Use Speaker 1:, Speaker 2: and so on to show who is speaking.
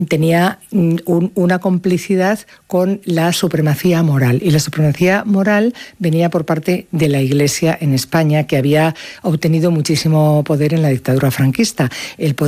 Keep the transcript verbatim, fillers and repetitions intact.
Speaker 1: tenía un, una complicidad con la supremacía moral. Y la supremacía moral venía por parte de la Iglesia en España, que había obtenido muchísimo poder en la dictadura franquista. El poder